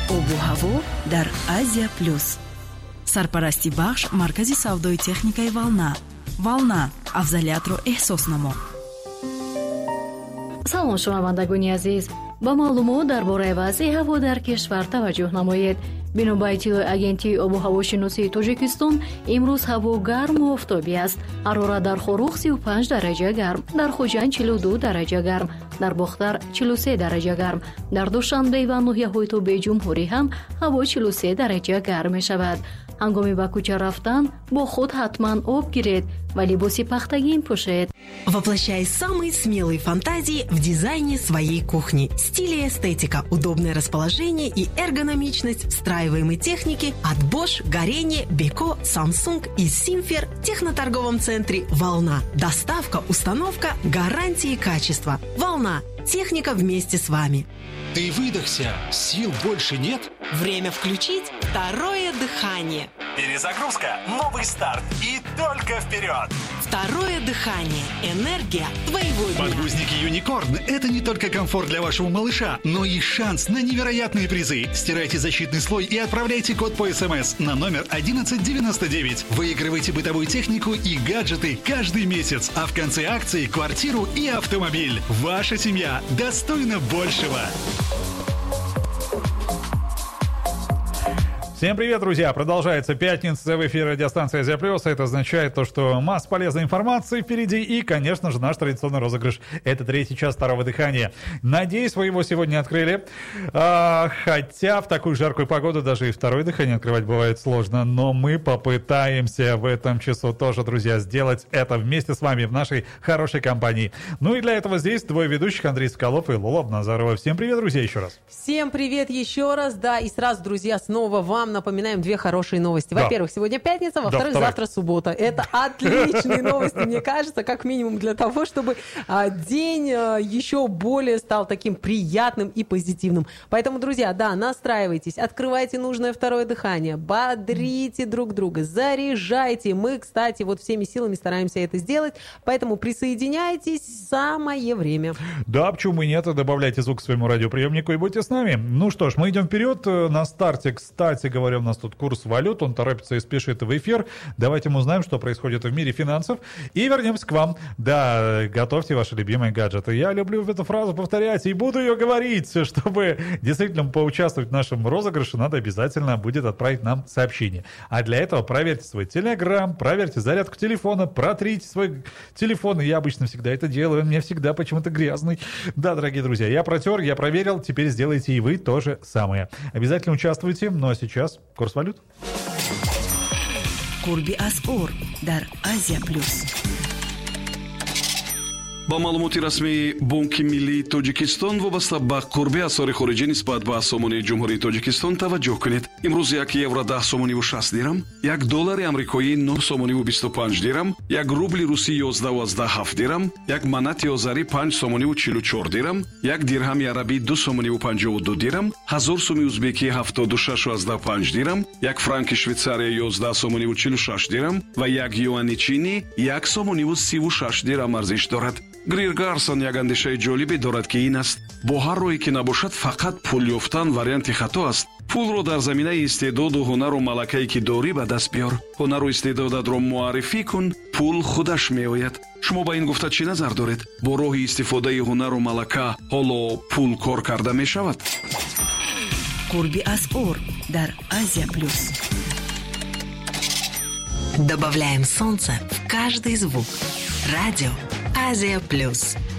обу ҳаво дар Азия плюс. Сарпарасти бахш маркази савдои техникаи Волна. Волна, афзалиятро эҳсос намо. салом шунавандагони азиз, ба маълумот дар бораи вазъи ҳаво дар кишвар таваҷҷӯҳ намоед. бино ба иттилои агентии обу ҳавошиносии Тоҷикистон, имрӯз ҳаво гарму офтобӣ аст. ҳарорат дар Хорух 35 дараҷа гарм, дар Хуҷанд 42 дараҷа гарм, дар Бохтар 43 дараҷа гарм, дар Душанбе ва ноҳияҳои Тобеи Ҷумҳурӣ ҳам ҳаво 43 дараҷа гарм мешавад. ҳангоми ба кӯча рафтан бо худ ҳатман об гиред ва либоси пахтагин пӯшед. Воплощай самые смелые фантазии в дизайне своей кухни. Стиль и эстетика, удобное расположение и эргономичность встраиваемой техники от Bosch, Горение, Beko, Samsung и Simfer в техноторговом центре «Волна». Доставка, установка, гарантии качества. «Волна». Техника вместе с вами. Ты выдохся, сил больше нет? Время включить второе дыхание. Перезагрузка, новый старт и только вперед! Второе дыхание. Энергия твоего дня. Подгузники Юникорн – это не только комфорт для вашего малыша, но и шанс на невероятные призы. Стирайте защитный слой и отправляйте код по СМС на номер 1199. Выигрывайте бытовую технику и гаджеты каждый месяц, а в конце акции – квартиру и автомобиль. Ваша семья достойна большего. Всем привет, друзья! Продолжается пятница в эфире радиостанции «Азия Плюс». Это означает то, что масса полезной информации впереди и, конечно же, наш традиционный розыгрыш. Это третий час второго дыхания. Надеюсь, вы его сегодня открыли. Хотя в такую жаркую погоду даже и второе дыхание открывать бывает сложно. Но мы попытаемся в этом часу тоже, друзья, сделать это вместе с вами в нашей хорошей компании. Ну и для этого здесь двое ведущих, Андрей Соколов и Лола Назарова. Всем привет, друзья, еще раз. Всем привет еще раз. Да, и сразу, друзья, снова вам напоминаем две хорошие новости. Во-первых, сегодня пятница, во-вторых, завтра суббота. Это отличные новости, мне кажется, как минимум для того, чтобы день еще более стал таким приятным и позитивным. Поэтому, друзья, да, настраивайтесь, открывайте нужное второе дыхание, бодрите друг друга, заряжайте. Мы, кстати, вот всеми силами стараемся это сделать, поэтому присоединяйтесь, самое время. Да, почему и нет, добавляйте звук к своему радиоприемнику и будьте с нами. Ну что ж, мы идем вперед. На старте, кстати говоря, у нас тут курс валют, он торопится и спешит в эфир. Давайте мы узнаем, что происходит в мире финансов, и вернемся к вам. Да, готовьте ваши любимые гаджеты. Я люблю эту фразу повторять и буду ее говорить. Чтобы действительно поучаствовать в нашем розыгрыше, надо обязательно будет отправить нам сообщение. А для этого проверьте свой Telegram, проверьте зарядку телефона, протрите свой телефон. Я обычно всегда это делаю, он у меня всегда почему-то грязный. Да, дорогие друзья, я протер, я проверил, теперь сделайте и вы то же самое. Обязательно участвуйте, ну а сейчас курс валют. Курби Асор дар Азия плюс. با معلومات رسمی بانک ملی تاجیکستان وابسته به قربی اسعار خارجی نسبت به سامانه جمهوری تاجیکستان توجه کنید. امروز یک یورو 10 سامانی و 60 درم، یک دلار آمریکایی 9 سامانی و 25 درم، یک روبل روسی 11 و 17 درم، یک منات آذری 5 سامانی و 44 درم، یک درهم عربی 2 سامانی و 52 درم، 1000 سوم ازبکی 76 و 15 درم، یک فرانک شویتساری 11 سامانی و 46 درم و یک یوان چینی 1 سامانی و 36 درم ارزش دارد. گریر گارسون یک اندیشه جالبی دارد که این است: با هر رویی که نباشد فقط پول یافتن وریانت خطا است. پول رو در زمینه استعداد و هنر و ملکه‌ای که داری به دست بیار. هنر و استعدادت رو معرفی کن، پول خودش میآید. شما با این گفته چی نظر دارید؟ با راه استفاده هنر و ملکه حالا پول کار کرده می شود؟ Курби Асор дар Азия плюс. Добавляем солнце в каждый звук. Радио Азия Плюс.